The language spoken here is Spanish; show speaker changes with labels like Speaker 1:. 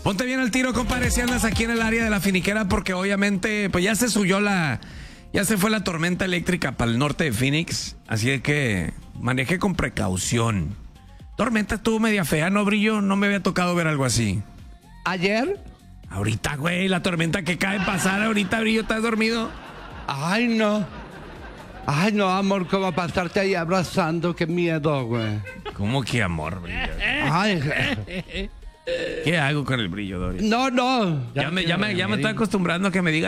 Speaker 1: Ponte bien al tiro, compadre, si andas aquí en el área de la finiquera, porque obviamente, pues ya se fue la tormenta eléctrica para el norte de Phoenix, así de que maneje con precaución. Tormenta estuvo media fea, ¿no, Brillo? No me había tocado ver algo así.
Speaker 2: ¿Ayer?
Speaker 1: Ahorita, güey, la tormenta que cae pasar ahorita, Brillo, ¿estás dormido?
Speaker 2: Ay, no. Ay, no, amor, ¿cómo pasarte ahí abrazando? Qué miedo, güey.
Speaker 1: ¿Cómo que amor, Brillo?
Speaker 2: Ay,
Speaker 1: ¿Qué hago con el Brillo, Doris?
Speaker 2: no.
Speaker 1: Ya me estoy acostumbrando a que me diga